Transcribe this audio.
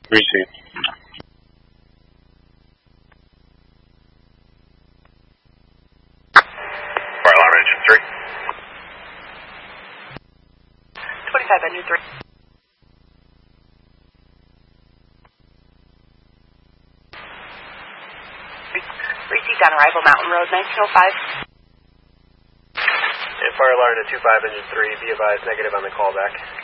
Receive. Fire alarm engine 3. 25 engine 3. Received on arrival, Mountain Road, 1905. And fire alarm to 25 engine 3, be advised negative on the callback.